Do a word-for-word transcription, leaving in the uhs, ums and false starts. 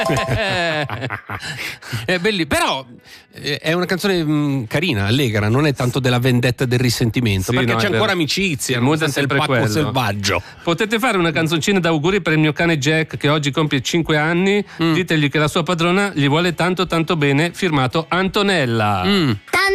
È belli, però eh, è una canzone mh, carina, allegra, non è tanto della vendetta, del risentimento, Sì, perché no, c'è è ancora vero. amicizia, Il mood è nonostante il sempre pacco quello. selvaggio. Potete fare una canzoncina d'auguri per il mio cane Jack, che oggi compie cinque anni. Mm. Ditegli che la sua padrona gli vuole tanto tanto bene, firmato Antonella. Mm.